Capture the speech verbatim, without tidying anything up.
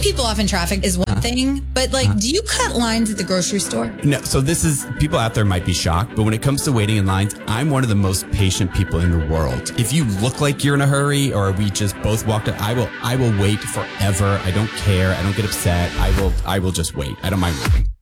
people off in traffic is one thing, but like, do you cut lines at the grocery store? No, so this is, people out there might be shocked, but when it comes to waiting in lines, I'm one of the most patient people in the world. If you look like you're in a hurry or we just both walked up, I will, I will wait forever. I don't care. I don't get upset. I will, I will just wait. I don't mind waiting.